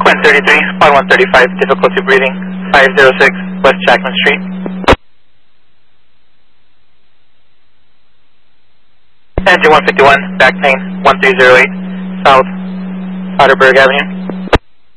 133, pod 135, difficulty breathing, 506 West Jackman Street. Engine 151, back plane 1308, South Otterberg Avenue.